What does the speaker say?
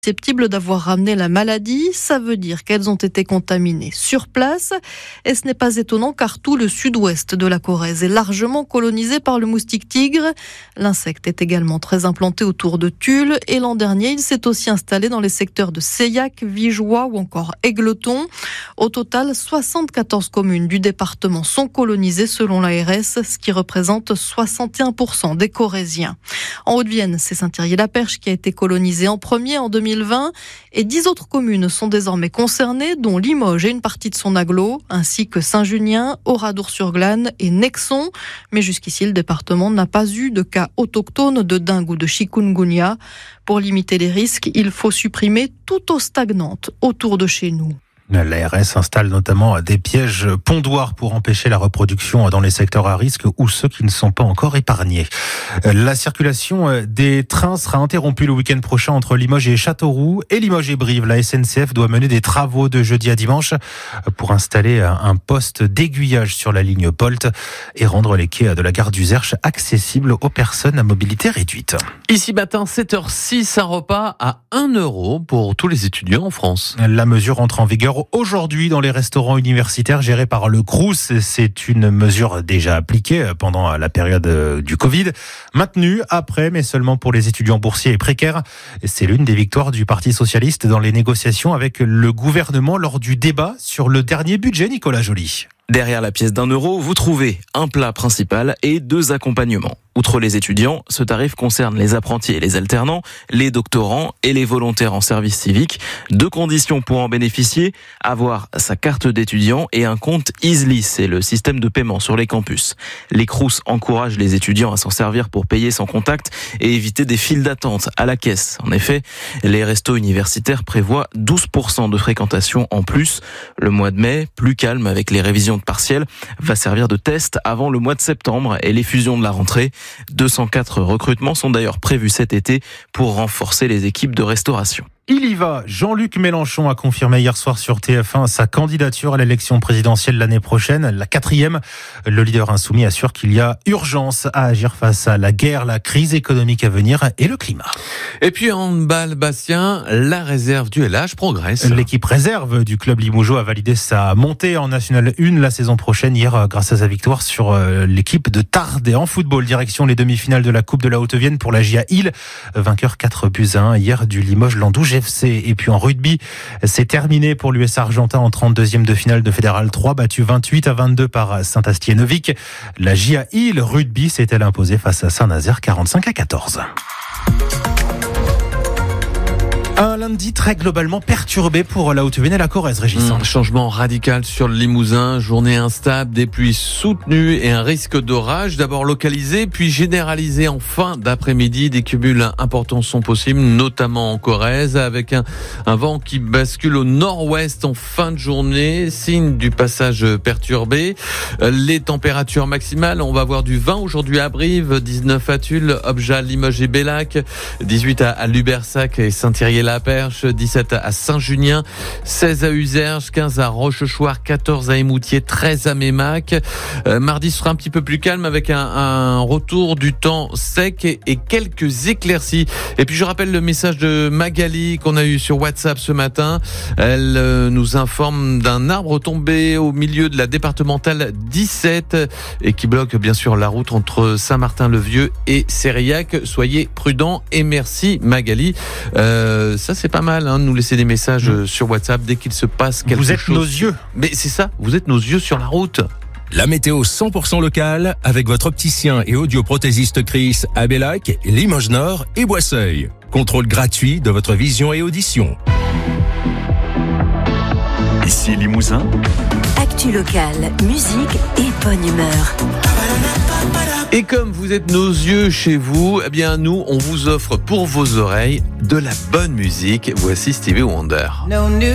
susceptibles d'avoir ramené la maladie. Ça veut dire qu'elles ont été contaminées sur place. Et ce n'est pas étonnant car tout le sud-ouest de la Corrèze est largement colonisé par le moustique tigre. L'insecte est également très implanté autour de Tulle et l'an dernier, il s'est aussi installé dans les secteurs de Seillac, Vigeois ou encore Égletons. Au total, 74 communes du département sont colonisées selon l'ARS, ce qui représente 61% des Corréziens. En Haute-Vienne, c'est Saint-Thierry-la-Perche qui a été colonisé en premier en 2020 et 10 autres communes sont désormais concernées, dont Limoges et une partie de son agglo, ainsi que Saint-Junien, Oradour-sur-Glane et Nexon. Mais jusqu'ici, le département n'a pas eu de cas autochtones de dengue ou de chikungunya. Pour limiter les risques, il faut supprimer toute eau stagnante autour de chez nous. L'ARS installe notamment des pièges pondoirs pour empêcher la reproduction dans les secteurs à risque ou ceux qui ne sont pas encore épargnés. La circulation des trains sera interrompue le week-end prochain entre Limoges et Châteauroux et Limoges et Brive. La SNCF doit mener des travaux de jeudi à dimanche pour installer un poste d'aiguillage sur la ligne Polt et rendre les quais de la gare d'Uzerche accessibles aux personnes à mobilité réduite. Ici matin, 7h06, un repas à 1 € pour tous les étudiants en France. La mesure entre en vigueur aujourd'hui dans les restaurants universitaires gérés par le Crous. C'est une mesure déjà appliquée pendant la période du Covid, maintenue après, mais seulement pour les étudiants boursiers et précaires. C'est l'une des victoires du Parti socialiste dans les négociations avec le gouvernement lors du débat sur le dernier budget. Nicolas Joly. Derrière la pièce d'1 €, vous trouvez un plat principal et 2 accompagnements. Outre les étudiants, ce tarif concerne les apprentis et les alternants, les doctorants et les volontaires en service civique. 2 conditions pour en bénéficier, avoir sa carte d'étudiant et un compte Easly, c'est le système de paiement sur les campus. Les Crous encouragent les étudiants à s'en servir pour payer sans contact et éviter des files d'attente à la caisse. En effet, les restos universitaires prévoient 12% de fréquentation en plus. Le mois de mai, plus calme avec les révisions de partiels, va servir de test avant le mois de septembre et les fusions de la rentrée. 204 recrutements sont d'ailleurs prévus cet été pour renforcer les équipes de restauration. Il y va. Jean-Luc Mélenchon a confirmé hier soir sur TF1 sa candidature à l'élection présidentielle l'année prochaine, la 4e. Le leader insoumis assure qu'il y a urgence à agir face à la guerre, la crise économique à venir et le climat. Et puis en handball, Bastien, la réserve du LH progresse. L'équipe réserve du club limougeau a validé sa montée en National 1 la saison prochaine hier grâce à sa victoire sur l'équipe de Tarbes. Et en football, direction les demi-finales de la Coupe de la Haute-Vienne pour la GIA Île. Vainqueur 4-1 hier du Limoges-Landouge FC. Et puis en rugby, c'est terminé pour l'US Argentin en 32e de finale de Fédéral 3, battu 28-22 par Saint-Astier-Neuvik. La GIA Île Rugby s'est-elle imposée face à Saint-Nazaire 45-14. Un lundi très globalement perturbé pour la Haute-Vienne et la Corrèze, Régis. Changement radical sur le Limousin, journée instable, des pluies soutenues et un risque d'orage, d'abord localisé, puis généralisé en fin d'après-midi. Des cumuls importants sont possibles, notamment en Corrèze, avec un vent qui bascule au nord-ouest en fin de journée, signe du passage perturbé. Les températures maximales, on va avoir du 20 aujourd'hui à Brive, 19 à Tulle, Objat, Limoges et Bellac, 18 à Lubersac et Saint-Thierry-la-Perche, 17 à Saint-Junien, 16 à Uzerche, 15 à Rochechouart, 14 à Émoutier, 13 à Mémac. Mardi sera un petit peu plus calme avec un retour du temps sec et quelques éclaircies. Et puis je rappelle le message de Magali qu'on a eu sur WhatsApp ce matin. Elle nous informe d'un arbre tombé au milieu de la départementale 17 et qui bloque bien sûr la route entre Saint-Martin-le-Vieux et Sériac. Soyez prudents et merci Magali. Ça c'est pas mal, de nous laisser des messages sur WhatsApp dès qu'il se passe quelque chose. Vous êtes nos yeux. Mais c'est ça, vous êtes nos yeux sur la route. La météo 100% locale avec votre opticien et audioprothésiste Chris à Bellac, Limoges Nord et Boisseuil. Contrôle gratuit de votre vision et audition. Ici Limousin. Actu locale, musique et bonne humeur. Et comme vous êtes nos yeux chez vous, eh bien nous, on vous offre pour vos oreilles de la bonne musique. Voici Stevie Wonder.